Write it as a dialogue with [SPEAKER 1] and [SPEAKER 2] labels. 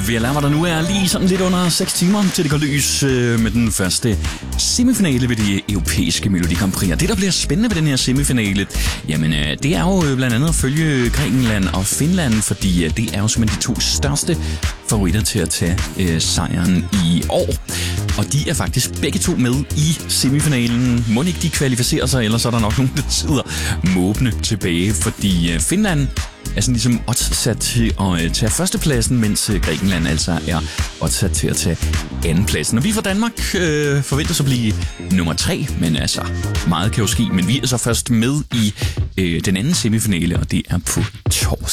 [SPEAKER 1] vi lader, hvor der nu er lige sådan lidt under 6 timer til det går løs med den første semifinale ved det europæiske Melodi Grand Prix. Og det, der bliver spændende ved den her semifinale, jamen det er jo blandt andet at følge Grækenland og Finland, fordi det er jo simpelthen de to største favoritter til at tage sejren i år. Og de er faktisk begge to med i semifinalen. Må ikke de kvalificerer sig, ellers er der nok nogen, der sidder måbende tilbage, fordi Finland er sådan ligesom oddsat til at tage førstepladsen, mens Grækenland altså er oddsat til at tage andenpladsen. Og vi fra Danmark forventer så at blive nummer 3, men altså meget kan jo ske. Men vi er så først med i den anden semifinale, og det er på torsdag.